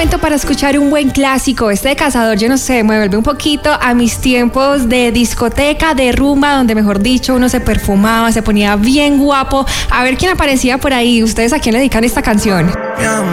momento para escuchar un buen clásico. Este de Cazador, yo no sé, me vuelve un poquito a mis tiempos de discoteca, de rumba, donde mejor dicho uno se perfumaba, se ponía bien guapo. A ver quién aparecía por ahí. ¿Ustedes a quién le dedican esta canción?